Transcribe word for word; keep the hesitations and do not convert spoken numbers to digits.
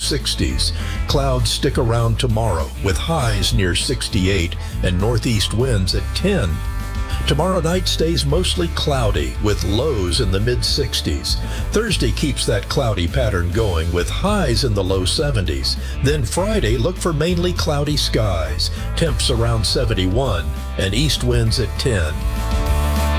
sixties. Clouds stick around tomorrow with highs near sixty-eight and northeast winds at ten. Tomorrow night stays mostly cloudy with lows in the mid-sixties. Thursday keeps that cloudy pattern going with highs in the low seventies. Then Friday, look for mainly cloudy skies, temps around seventy-one, and east winds at ten.